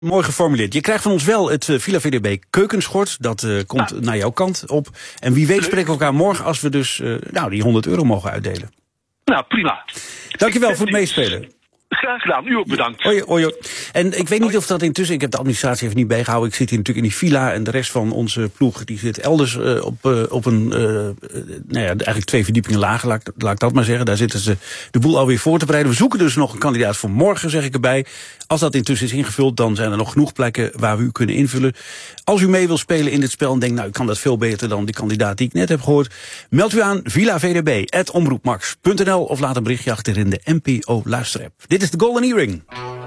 Mooi geformuleerd. Je krijgt van ons wel het Villa VDB keukenschort. Dat komt naar jouw kant op. En wie weet spreken we elkaar morgen als we dus die €100 mogen uitdelen. Nou, prima. Dankjewel voor het meespelen. Graag gedaan, u ook bedankt. Hoi. En ik weet niet of dat intussen, ik heb de administratie even niet bijgehouden. Ik zit hier natuurlijk in die villa en de rest van onze ploeg die zit elders op een, eigenlijk 2 verdiepingen lager, laat ik dat maar zeggen. Daar zitten ze de boel alweer voor te bereiden. We zoeken dus nog een kandidaat voor morgen, zeg ik erbij. Als dat intussen is ingevuld, dan zijn er nog genoeg plekken waar we u kunnen invullen. Als u mee wil spelen in dit spel en denkt, ik kan dat veel beter dan die kandidaat die ik net heb gehoord, meld u aan villavdb@omroepmax.nl of laat een berichtje achter in de NPO luisterapp. Dit is de Golden Earring.